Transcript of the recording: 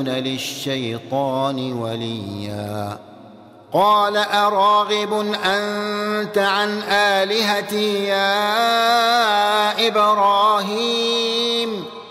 يتخذون للشيطان وليا قال أراغب أنت عن آلهتي يا إبراهيم